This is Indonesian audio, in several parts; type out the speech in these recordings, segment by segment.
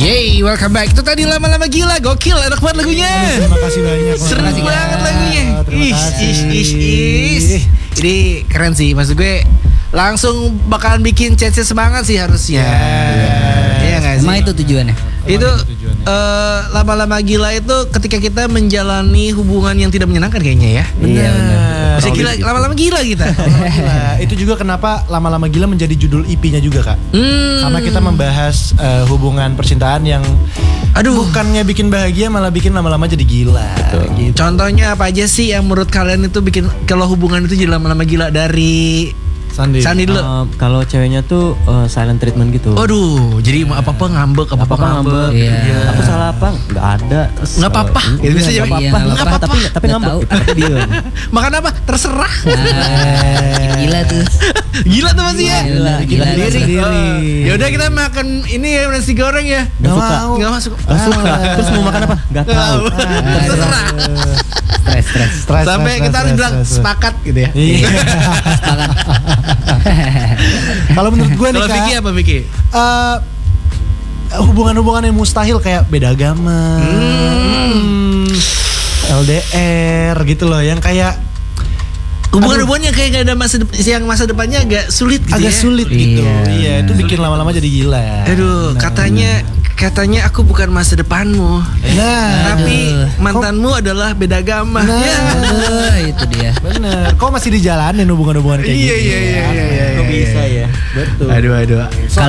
Yeay, welcome back. Itu tadi lama-lama gila, gokil, enak banget lagunya. Terima kasih banyak. Seru banget lagunya. Terima Is. Ini keren sih, maksud gue langsung bakalan bikin Cece semangat sih harusnya. Iya nggak sih? Emang itu tujuannya? Itu lama-lama gila itu ketika kita menjalani hubungan yang tidak menyenangkan kayaknya ya. Iya benar. Bisa gila, lama-lama gila kita. Gila. Itu juga kenapa lama-lama gila menjadi judul EP-nya juga, Kak. Karena kita membahas hubungan percintaan yang bukannya bikin bahagia malah bikin lama-lama jadi gila. Gitu. Contohnya apa aja sih yang menurut kalian itu bikin kalau hubungan itu jadi lama-lama gila? Dari Sandi dulu. Kalau ceweknya tuh silent treatment gitu. Aduh, jadi apa-apa ngambek, apa-apa ngambek. Iya. Aku salah apa? Nggak ada. Nggak apa-apa. Gitu bisa Iya, jadi nggak apa-apa. Tapi ngambek. Nggak Tapi dia. Makan apa? Terserah. Gila tuh. Gila tuh masih ya. Gila Sendiri. Ya udah kita makan ini ya nasi goreng ya. Nggak suka. Nggak masuk. Nggak suka. Terus mau makan apa? Nggak tahu. Terserah. Stres. Sampai kita harus bilang sepakat gitu ya. Iya. Sepakat. Kalau menurut gue nih, Kalau Kak, Vicky apa Vicky? hubungan-hubungan yang mustahil kayak beda agama, LDR gitu loh, yang kayak Hubungan-hubungan yang kayak gak ada masa depannya agak sulit gitu agak ya. sulit gitu. Iya, itu bikin lama-lama jadi gila. Aduh, katanya aku bukan masa depanmu. Tapi mantanmu adalah beda agama. Ya. Itu dia. Bener. Kok masih dijalanin hubungan-hubungan kayak gitu? Iya. Kok bisa ya? Betul. Aduh.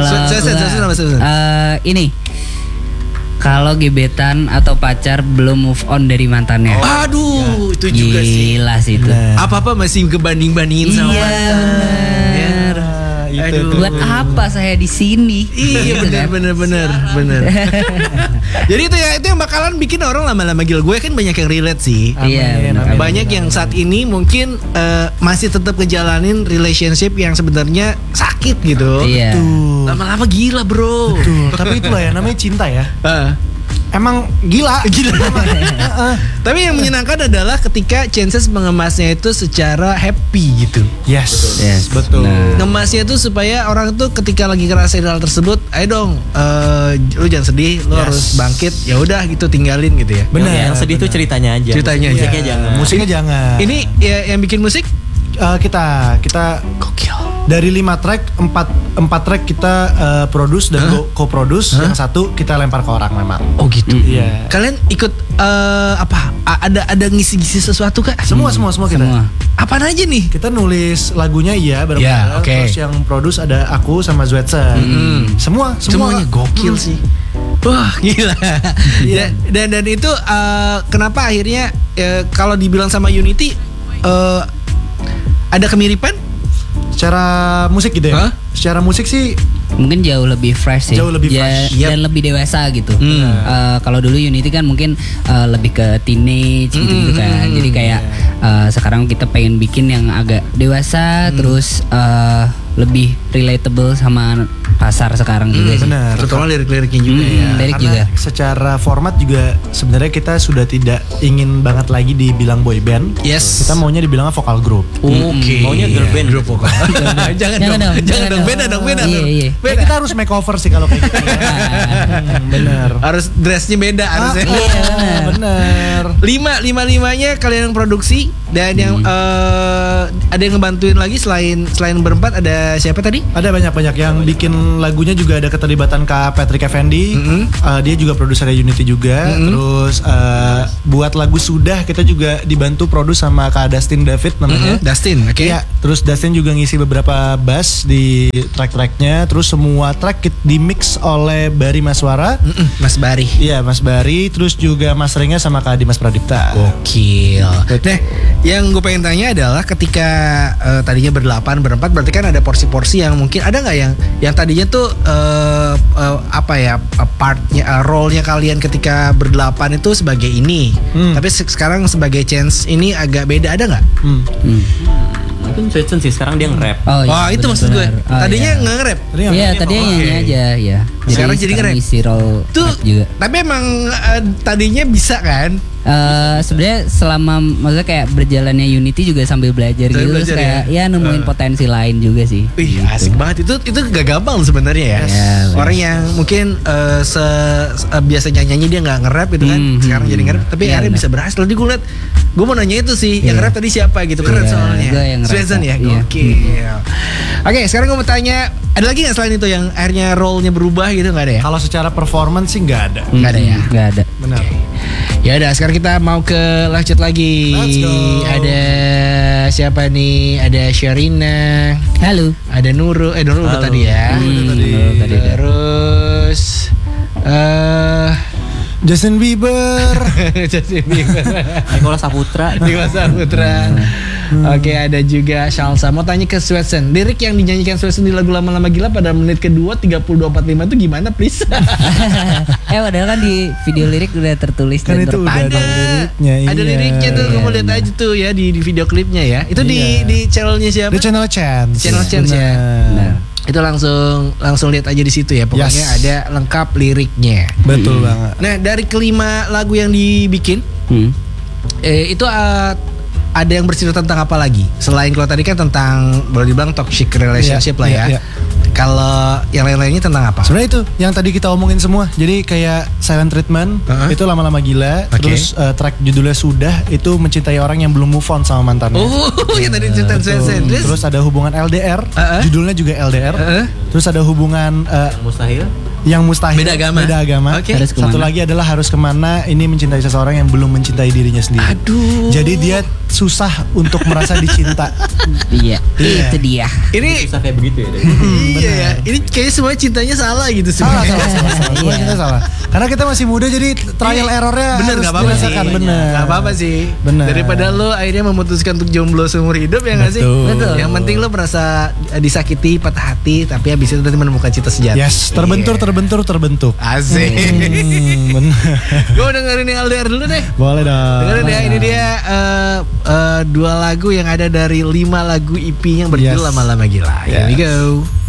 Ini kalau gebetan atau pacar belum move on dari mantannya. Aduh, itu juga sih. Gila sih itu. Apa-apa masih kebanding-bandingin sama Iya, mantan. bener. Aduh. Buat apa saya di sini? Iya Gitu kan? bener. Jadi itu yang bakalan bikin orang lama-lama gila. Gue kan banyak yang relate sih. Iya, bener. Banyak yang saat ini mungkin masih tetap ngejalanin relationship yang sebenarnya sakit gitu. Iya. Lama-lama gila bro. Betul. Tapi itulah ya namanya cinta ya. Emang gila. Tapi yang menyenangkan adalah ketika Chances mengemasnya itu secara happy gitu. Yes. Betul. Ngemasnya itu supaya orang tuh ketika lagi ngerasain hal tersebut, ayo dong, lu jangan sedih, lu harus bangkit. Ya udah gitu, tinggalin gitu ya. Bener. Yang sedih tuh ceritanya aja. Musiknya jangan. Musiknya jangan. Ini ya, yang bikin musik kita gokil. dari 5 track 4 track kita produce dan co-produce, yang satu kita lempar ke orang memang. Oh gitu. Iya. Kalian ikut apa? Ada ngisi-ngisi sesuatu kak? Semua kita. Apaan aja nih? Kita nulis lagunya bareng-bareng. Ya, oke. Terus yang produce ada aku sama Zwetsen. Semuanya gokil sih. Wah gila. Dan itu kenapa akhirnya kalau dibilang sama Unity ada kemiripan? Secara musik gitu ya? Secara musik sih mungkin jauh lebih fresh sih. Jauh lebih fresh. Dan lebih dewasa gitu. Kalau dulu Unity kan mungkin lebih ke teenage gitu kan. Jadi kayak sekarang kita pengen bikin yang agak dewasa, terus lebih relatable sama pasar sekarang juga sih. benar. Terutama lirik-liriknya juga ya. Lirik Karena juga. secara format juga sebenarnya kita sudah tidak ingin banget lagi dibilang boy band. Yes. Kita maunya dibilang vokal group. Oke. Maunya girl band. Grup vokal. Jangan dong. Beda dong. Iya. Kita harus makeover sih kalau kayak gitu. Bener. Harus dressnya beda harusnya. Iya, bener. Limanya kalian yang produksi dan yang ada yang ngebantuin lagi selain berempat, ada siapa tadi? Ada banyak yang bikin lagunya juga ada keterlibatan Kak Patrick Effendi. Dia juga produsernya Unity juga. Terus buat lagu Sudah kita juga dibantu produce sama Kak Dustin David namanya. Dustin, oke. Iya, terus Dustin juga ngisi beberapa bass di track-tracknya. Terus semua track di mix oleh Bari Maswara. Mas Bari. Iya, Mas Bari. Terus juga masteringnya sama Kak Dimas Pradipta. Gokil. Nah, yang gue pengen tanya adalah ketika tadinya berempat, berarti kan ada porsi-porsi yang mungkin ada nggak yang tadinya tuh partnya, role-nya kalian ketika berdelapan itu sebagai ini, tapi sekarang sebagai Chance ini agak beda, ada nggak? Mungkin Zwetsen sih sekarang dia nge-rap. Oh itu maksud gue. Tadinya nggak nge-rap. Iya, tadinya nyanyi aja, ya. Sekarang jadi nge-rap. Isi role Tuh, rap juga. tapi emang tadinya bisa kan? Sebenarnya selama maksudnya kayak berjalannya Unity juga sambil belajar Sambil gitu, belajar terus kayak ya nemuin potensi lain juga sih. Wih, Gitu. asik banget itu gak gampang sebenarnya ya. Orang yang mungkin biasa nyanyi dia nggak nge-rap gitu kan, sekarang jadi nge-rap, tapi akhirnya bisa berhasil. Jadi gue mau nanya itu sih, yang nge-rap tadi siapa gitu, keren soalnya. Gue yang nge-rap. Sweden ya, gokil. Oke, sekarang gue mau tanya, ada lagi nggak selain itu yang akhirnya role-nya berubah gitu, nggak ada ya? Kalau secara performance sih nggak ada. Nggak ada ya? Nggak ada. Benar. Ya udah, sekarang kita mau ke lanjut lagi. Let's go. Ada siapa nih? Ada Sherina. Halo. Ada Nurul. Nurul udah tadi ya. Nurul tadi. Terus Justin Bieber. Justin Bieber. Nicholas Saputra. Nicholas Saputra. Oke, ada juga Shalsa. Mau tanya ke Swetsen, lirik yang dinyanyikan Swetsen di lagu Lama-Lama Gila pada menit kedua 32:45 itu gimana, please? Padahal kan di video lirik udah tertulis Kan dan itu udah terpampang. liriknya. Ada iya. liriknya tuh, kamu lihat aja tuh ya di video klipnya ya. Itu di channelnya siapa? Di channel Chance. Channel Chance ya. Benar. Itu langsung lihat aja di situ ya. Pokoknya Yes. ada lengkap liriknya. Betul banget. Nah, dari kelima lagu yang dibikin, itu ada yang bercerita tentang apa lagi? Selain kalau tadi kan tentang boleh dibilang toxic relationship lah ya. Iya. Kalau yang lain-lainnya tentang apa? Sebenarnya itu yang tadi kita omongin semua. Jadi kayak Silent Treatment itu Lama-Lama Gila. Oke. Terus track judulnya Sudah itu mencintai orang yang belum move on sama mantannya. Oh, yang tadi cerita Swetsen. Terus ada hubungan LDR, judulnya juga LDR. Terus ada hubungan Mustahil. yang mustahil, Beda agama. Oke. Harus kemana? Satu lagi adalah harus kemana. Ini mencintai seseorang yang belum mencintai dirinya sendiri. Aduh. Jadi dia susah untuk merasa dicinta. Iya, itu dia. Ini Susah kayak begitu ya. iya ya. Ini kayaknya semuanya cintanya salah gitu Salah. Iya. Semua kita salah. Karena kita masih muda jadi trial errornya Bener, harus gak apa-apa sih. dirasakan. Bener. Gak apa-apa sih. Bener. Daripada lo akhirnya memutuskan untuk jomblo seumur hidup ya gak sih? Betul. Yang penting lo merasa disakiti, patah hati, tapi habis itu nanti menemukan cinta sejati. Yes, terbentur. Asik. Bener. Gue dengerin yang LDR dulu deh. Boleh dong. Dengerin ya, ini dia 2 lagu yang ada dari 5 lagu EP yang berjudul Yes. Lama-Lama Gila. Here we go.